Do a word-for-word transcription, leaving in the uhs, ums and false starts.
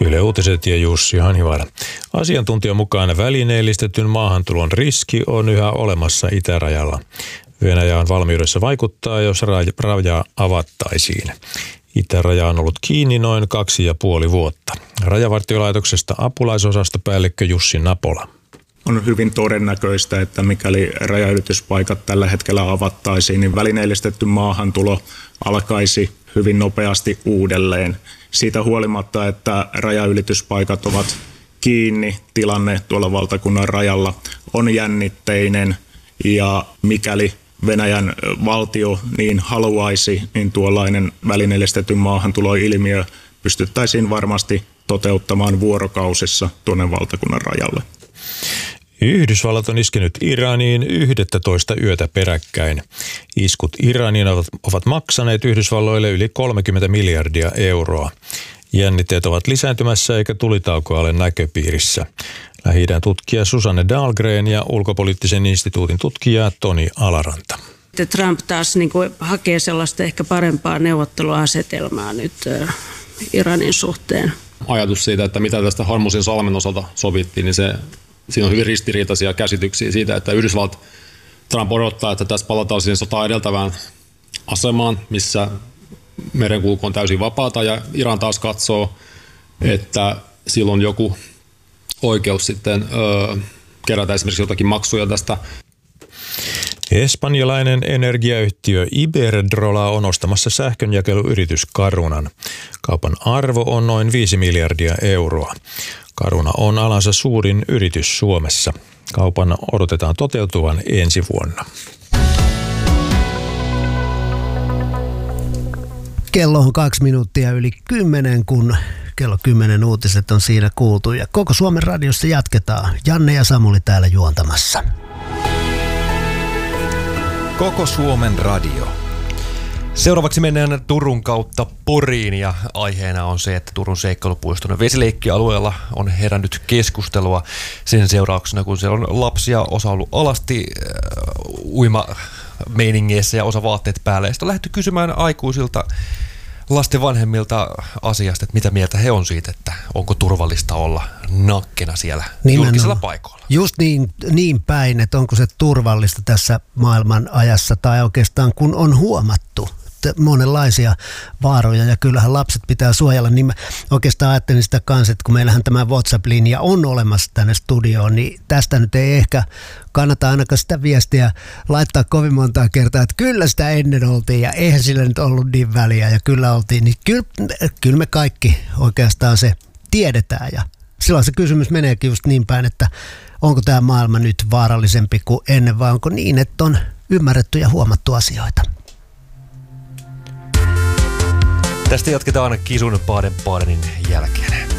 Yle Uutiset ja Jussi Hanhivaara. Asiantuntijan mukaan välineellistetyn maahantulon riski on yhä olemassa itärajalla. Venäjä on valmiudessa vaikuttaa, jos raja avattaisiin. Itäraja on ollut kiinni noin kaksi ja puoli vuotta. Rajavartiolaitoksesta apulaisosastopäällikkö Jussi Napola. On hyvin todennäköistä, että mikäli rajanylityspaikat tällä hetkellä avattaisiin, niin välineellistetty maahantulo alkaisi hyvin nopeasti uudelleen. Siitä huolimatta, että rajanylityspaikat ovat kiinni, tilanne tuolla valtakunnan rajalla on jännitteinen ja mikäli Venäjän valtio niin haluaisi, niin tuollainen välineellistetyn maahantuloilmiö pystyttäisiin varmasti toteuttamaan vuorokausissa tuonne valtakunnan rajalle. Yhdysvallat on iskenyt Iraniin yksitoista yötä peräkkäin. Iskut Iraniin ovat, ovat maksaneet Yhdysvalloille yli kolmekymmentä miljardia euroa. Jännitteet ovat lisääntymässä eikä tulitaukoa ole näköpiirissä. Lähi-idän tutkija Susanne Dahlgren ja ulkopoliittisen instituutin tutkija Toni Alaranta. Trump taas niin kuin hakee sellaista ehkä parempaa neuvotteluasetelmaa nyt äh, Iranin suhteen. Ajatus siitä, että mitä tästä Hormuzin salmen osalta sovittiin, niin se, siinä on hyvin ristiriitaisia käsityksiä siitä, että Yhdysvallat Trump odottaa, että tässä palataan siihen sotaa edeltävään asemaan, missä merenkulku on täysin vapaata, ja Iran taas katsoo, että silloin joku oikeus sitten öö, kerätä esimerkiksi jotakin maksuja tästä. Espanjalainen energiayhtiö Iberdrola on ostamassa sähkönjakeluyritys Carunan. Kaupan arvo on noin viisi miljardia euroa. Caruna on alansa suurin yritys Suomessa. Kaupan odotetaan toteutuvan ensi vuonna. Kello on kaksi minuuttia yli kymmenen, kun kello kymmenen uutiset on siinä kuultu. Ja koko Suomen radiossa jatketaan. Janne ja Samuli täällä juontamassa. Koko Suomen radio. Seuraavaksi mennään Turun kautta Poriin ja aiheena on se, että Turun seikkailupuiston vesileikkialueella on herännyt keskustelua sen seurauksena, kun siellä on lapsia, osa ollut alasti äh, uima meiningeissä ja osa vaatteet päällä. Ja sitten on lähdetty kysymään aikuisilta lasten vanhemmilta asiasta, että mitä mieltä he on siitä, että onko turvallista olla nakkena siellä nimenomaan julkisella paikoilla. Just niin, niin päin, että onko se turvallista tässä maailman ajassa tai oikeastaan kun on huomattu monenlaisia vaaroja ja kyllähän lapset pitää suojella, niin mä oikeastaan ajattelin sitä kanssa, että kun meillähän tämä WhatsApp-linja on olemassa tänne studioon, niin tästä nyt ei ehkä kannata ainakaan sitä viestiä laittaa kovin montaa kertaa, että kyllä sitä ennen oltiin ja eihän sillä nyt ollut niin väliä ja kyllä oltiin, niin kyllä, kyllä me kaikki oikeastaan se tiedetään ja silloin se kysymys meneekin just niin päin, että onko tämä maailma nyt vaarallisempi kuin ennen vai onko niin, että on ymmärretty ja huomattu asioita. Tästä jatketaan Kisun Baden-Badenin jälkeen.